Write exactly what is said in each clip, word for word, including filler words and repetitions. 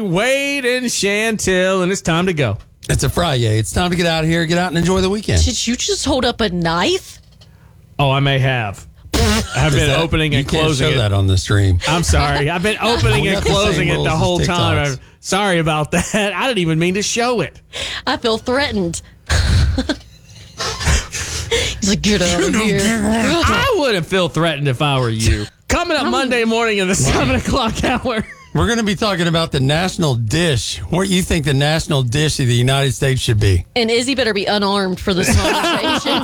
Wade and Chantel, and it's time to go. It's a Friday. It's time to get out of here, get out and enjoy the weekend. Did you just hold up a knife? Oh, I may have. I've been that, opening and you can't closing show it. that on the stream. I'm sorry. I've been opening We and got the closing same it rules the as whole time. TikToks. I'm sorry about that. I didn't even mean to show it. I feel threatened. He's like, get out of here. I wouldn't feel threatened if I were you. Coming up Monday morning in the seven o'clock hour. We're going to be talking about the national dish. What you think the national dish of the United States should be. And Izzy better be unarmed for this conversation.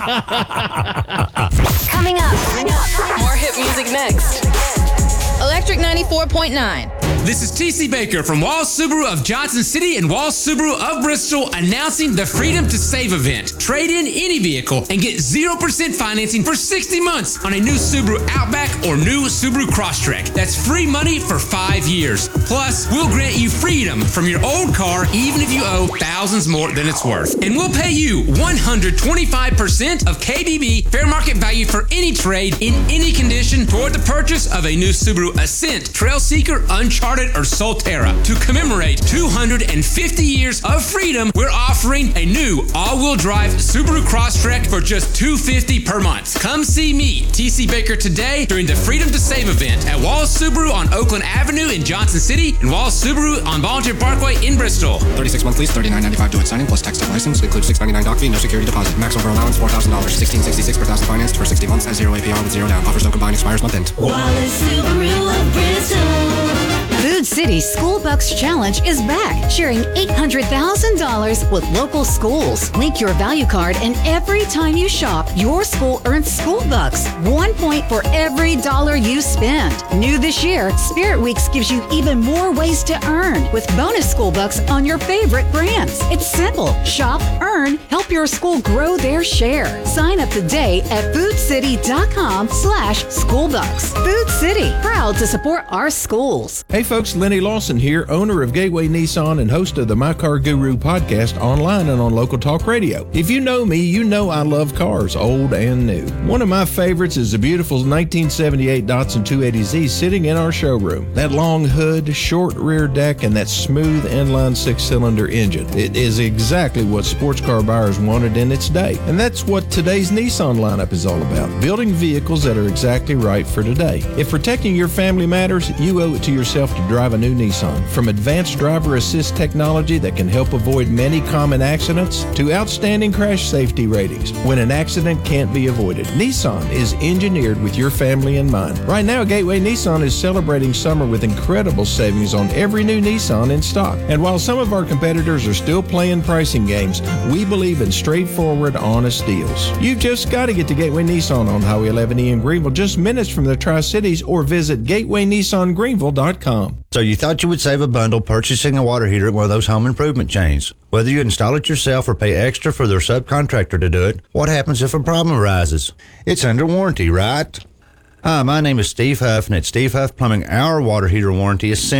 Coming up. More hit music next. Electric ninety-four point nine. This is T C Baker from Walls Subaru of Johnson City and Walls Subaru of Bristol announcing the Freedom to Save event. Trade in any vehicle and get zero percent financing for sixty months on a new Subaru Outback or new Subaru Crosstrek. That's free money for five years. Plus, we'll grant you freedom from your old car even if you owe thousands more than it's worth. And we'll pay you one hundred twenty-five percent of K B B fair market value for any trade in any condition toward the purchase of a new Subaru Ascent, Trailseeker, Uncharted, or Solterra. To commemorate two hundred fifty years of freedom, we're offering a new all-wheel drive Subaru Crosstrek for just two hundred fifty dollars per month. Come see me, T C Baker, today during the Freedom to Save event at Walls Subaru on Oakland Avenue in Johnson City and Walls Subaru on Volunteer Parkway in Bristol. thirty-six month lease, thirty-nine ninety-five to signing plus tax tag license. Includes six ninety-nine doc fee, no security deposit. Maximum for allowance four thousand dollars. sixteen sixty-six per thousand financed for sixty months at zero A P R with zero down. Offers no combined, expires month end. Wallace Subaru of Bristol. Food City School Bucks Challenge is back, sharing eight hundred thousand dollars with local schools. Link your value card, and every time you shop, your school earns school bucks. One point for every dollar you spend. New this year, Spirit Weeks gives you even more ways to earn with bonus school bucks on your favorite brands. It's simple. Shop, earn, help your school grow their share. Sign up today at foodcity.com slash schoolbucks. Food City, proud to support our schools. Hey folks, Lenny Lawson here, owner of Gateway Nissan and host of the My Car Guru podcast online and on Local Talk Radio. If you know me, you know I love cars, old and new. One of my favorites is the beautiful nineteen seventy-eight Datsun two eighty Z sitting in our showroom. That long hood, short rear deck, and that smooth inline six-cylinder engine. It is exactly what sports car buyers wanted in its day. And that's what today's Nissan lineup is all about, building vehicles that are exactly right for today. If protecting your family matters, you owe it to yourself to drive a new Nissan. From advanced driver assist technology that can help avoid many common accidents to outstanding crash safety ratings when an accident can't be avoided, Nissan is engineered with your family in mind. Right now, Gateway Nissan is celebrating summer with incredible savings on every new Nissan in stock. And while some of our competitors are still playing pricing games, we believe in straightforward, honest deals. You've just got to get to Gateway Nissan on Highway eleven E in Greenville, just minutes from the Tri-Cities, or visit gateway nissan greenville dot com. So you thought you would save a bundle purchasing a water heater at one of those home improvement chains. Whether you install it yourself or pay extra for their subcontractor to do it, what happens if a problem arises? It's under warranty, right? Hi, my name is Steve Huff, and at Steve Huff Plumbing, our water heater warranty is simple.